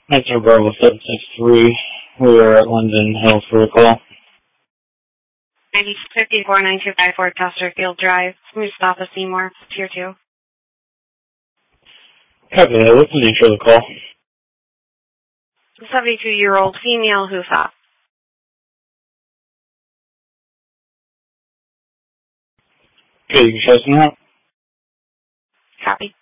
Metro Bravo 763. We are at London Hills for a call. 949254 Chesterfield Drive. Mustafa Seymour, Tier 2. Copy that. What's the nature of the call? 72-year-old female who fought. Okay, you can show us now. Copy.